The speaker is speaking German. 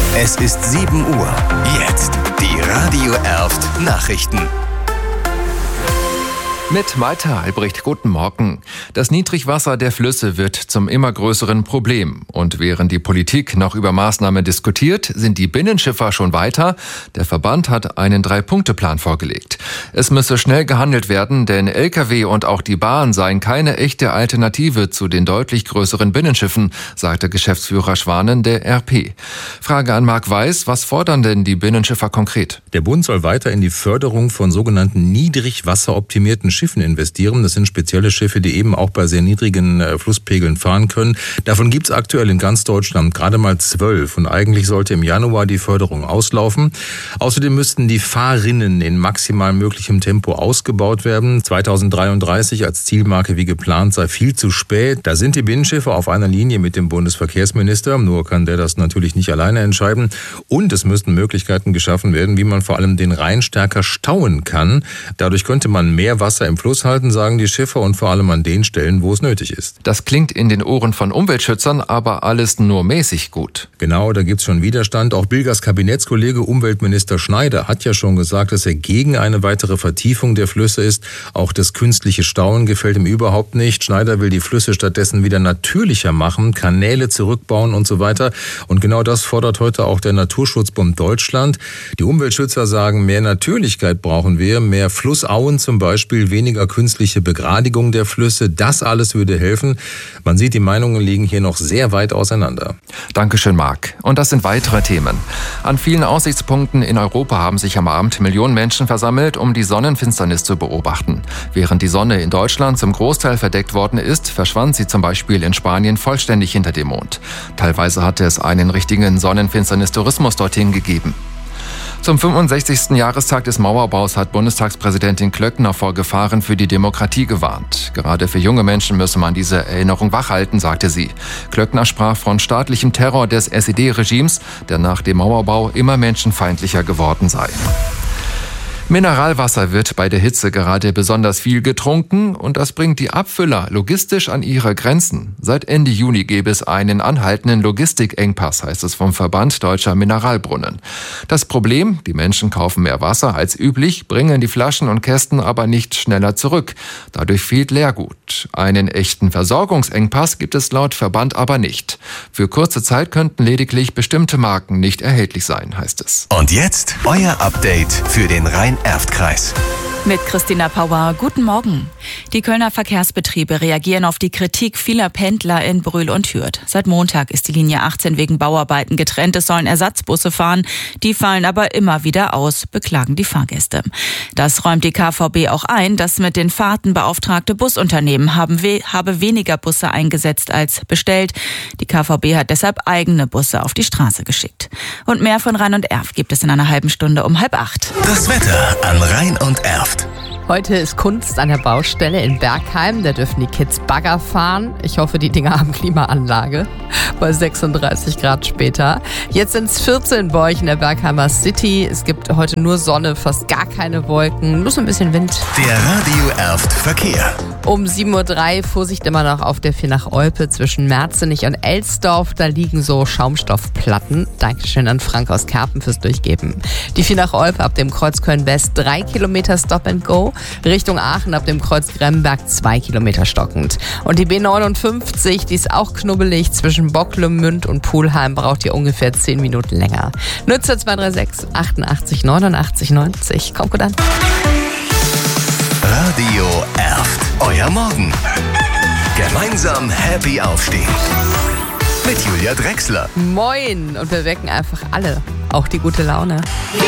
Es ist 7 Uhr. Jetzt die Radio Erft Nachrichten. Mit Malte Albrecht, guten Morgen. Das Niedrigwasser der Flüsse wird zum immer größeren Problem. Und während die Politik noch über Maßnahmen diskutiert, sind die Binnenschiffer schon weiter. Der Verband hat einen 3-Punkte-Plan vorgelegt. Es müsse schnell gehandelt werden, denn Lkw und auch die Bahn seien keine echte Alternative zu den deutlich größeren Binnenschiffen, sagte Geschäftsführer Schwanen der RP. Frage an Marc Weiß, was fordern denn die Binnenschiffer konkret? Der Bund soll weiter in die Förderung von sogenannten niedrigwasseroptimierten Schiffen investieren. Das sind spezielle Schiffe, die eben auch bei sehr niedrigen Flusspegeln fahren können. Davon gibt es aktuell in ganz Deutschland gerade mal 12 und eigentlich sollte im Januar die Förderung auslaufen. Außerdem müssten die Fahrrinnen in maximal möglichem Tempo ausgebaut werden. 2033 als Zielmarke wie geplant sei viel zu spät. Da sind die Binnenschiffe auf einer Linie mit dem Bundesverkehrsminister. Nur kann der das natürlich nicht alleine entscheiden. Und es müssten Möglichkeiten geschaffen werden, wie man vor allem den Rhein stärker stauen kann. Dadurch könnte man mehr Wasser im Fluss halten, sagen die Schiffer, und vor allem an den Stellen, wo es nötig ist. Das klingt in den Ohren von Umweltschützern aber alles nur mäßig gut. Genau, da gibt's schon Widerstand. Auch Bilgers Kabinettskollege Umweltminister Schneider hat ja schon gesagt, dass er gegen eine weitere Vertiefung der Flüsse ist. Auch das künstliche Stauen gefällt ihm überhaupt nicht. Schneider will die Flüsse stattdessen wieder natürlicher machen, Kanäle zurückbauen und so weiter. Und genau das fordert heute auch der Naturschutzbund Deutschland. Die Umweltschützer sagen, mehr Natürlichkeit brauchen wir, mehr Flussauen zum Beispiel, weniger künstliche Begradigung der Flüsse. Das alles würde helfen. Man sieht, die Meinungen liegen hier noch sehr weit auseinander. Dankeschön, Marc. Und das sind weitere Themen. An vielen Aussichtspunkten in Europa haben sich am Abend Millionen Menschen versammelt, um die Sonnenfinsternis zu beobachten. Während die Sonne in Deutschland zum Großteil verdeckt worden ist, verschwand sie zum Beispiel in Spanien vollständig hinter dem Mond. Teilweise hatte es einen richtigen Sonnenfinsternis-Tourismus dorthin gegeben. Zum 65. Jahrestag des Mauerbaus hat Bundestagspräsidentin Klöckner vor Gefahren für die Demokratie gewarnt. Gerade für junge Menschen müsse man diese Erinnerung wachhalten, sagte sie. Klöckner sprach von staatlichem Terror des SED-Regimes, der nach dem Mauerbau immer menschenfeindlicher geworden sei. Mineralwasser wird bei der Hitze gerade besonders viel getrunken und das bringt die Abfüller logistisch an ihre Grenzen. Seit Ende Juni gäbe es einen anhaltenden Logistikengpass, heißt es vom Verband Deutscher Mineralbrunnen. Das Problem, die Menschen kaufen mehr Wasser als üblich, bringen die Flaschen und Kästen aber nicht schneller zurück. Dadurch fehlt Leergut. Einen echten Versorgungsengpass gibt es laut Verband aber nicht. Für kurze Zeit könnten lediglich bestimmte Marken nicht erhältlich sein, heißt es. Und jetzt euer Update für den Rhein-Erft-Kreis. Mit Christina Pauer, guten Morgen. Die Kölner Verkehrsbetriebe reagieren auf die Kritik vieler Pendler in Brühl und Hürth. Seit Montag ist die Linie 18 wegen Bauarbeiten getrennt. Es sollen Ersatzbusse fahren. Die fallen aber immer wieder aus, beklagen die Fahrgäste. Das räumt die KVB auch ein. Das mit den Fahrten beauftragte Busunternehmen habe weniger Busse eingesetzt als bestellt. Die KVB hat deshalb eigene Busse auf die Straße geschickt. Und mehr von Rhein und Erft gibt es in einer halben Stunde um 7:30. Das Wetter an Rhein und Erft. Heute ist Kunst an der Baustelle in Bergheim. Da dürfen die Kids Bagger fahren. Ich hoffe, die Dinger haben Klimaanlage. Bei 36 Grad später. Jetzt sind es 14 bei euch in der Bergheimer City. Es gibt heute nur Sonne, fast gar keine Wolken, nur so ein bisschen Wind. Der Radio Erft Verkehr. Um 7:03 Uhr Vorsicht immer noch auf der 4 nach Olpe zwischen Merzenich und Elsdorf. Da liegen so Schaumstoffplatten. Dankeschön an Frank aus Kerpen fürs Durchgeben. Die 4 nach Olpe ab dem Kreuz Köln-West 3 Kilometer Stop and Go. Richtung Aachen ab dem Kreuz Gremberg 2 Kilometer stockend. Und die B59, die ist auch knubbelig zwischen Bocklemünd und Pulheim, braucht ihr ungefähr 10 Minuten länger. Nutzer 236 88 89 90. Kommt gut an. Radio Erft. Euer Morgen. Gemeinsam happy aufstehen. Mit Julia Drechsler. Moin. Und wir wecken einfach alle, auch die gute Laune.